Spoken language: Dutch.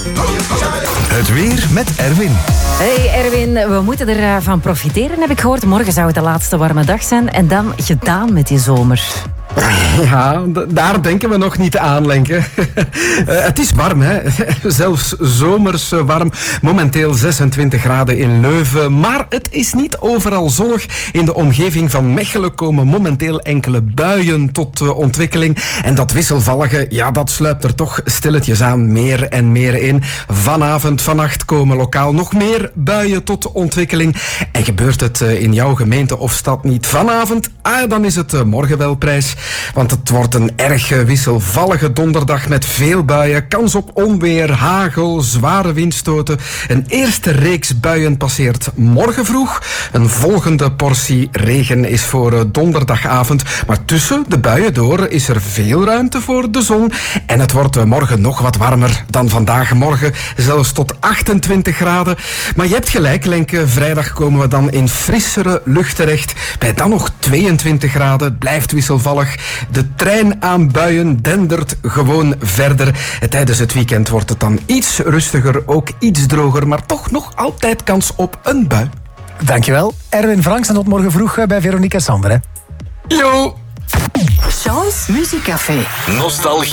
Het weer met Erwin. Hey Erwin, we moeten ervan profiteren, heb ik gehoord. Morgen zou het de laatste warme dag zijn en dan gedaan met die zomer. Ja, daar denken we nog niet aan, Lenke. Het is warm, hè. Zelfs zomers warm. Momenteel 26 graden in Leuven. Maar het is niet overal zonnig. In de omgeving van Mechelen komen momenteel enkele buien tot ontwikkeling. En dat wisselvallige, ja, dat sluipt er toch stilletjes aan meer en meer in. Vanavond, vannacht komen lokaal nog meer buien tot ontwikkeling. En gebeurt het in jouw gemeente of stad niet vanavond? Dan is het morgen wel prijs. Want het wordt een erg wisselvallige donderdag met veel buien, kans op onweer, hagel, zware windstoten. Een eerste reeks buien passeert morgen vroeg. Een volgende portie regen is voor donderdagavond. Maar tussen de buien door is er veel ruimte voor de zon. En het wordt morgen nog wat warmer dan vandaag. Morgen zelfs tot 28 graden. Maar je hebt gelijk, Lenke. Vrijdag komen we dan in frissere lucht terecht. Bij dan nog 22 graden. Het blijft wisselvallig. De trein aan buien dendert gewoon verder. Tijdens het weekend wordt het dan iets rustiger, ook iets droger, maar toch nog altijd kans op een bui. Dankjewel. Erwin Franks en tot morgen vroeg bij Veronica Sander. Hè. Yo! Chance Muziekcafé. Nostalgie.